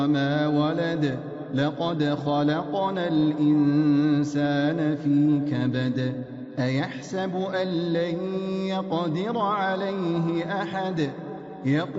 وما ولد لقد خلقنا الإنسان في كبد أيحسب أن لن يقدر عليه أحد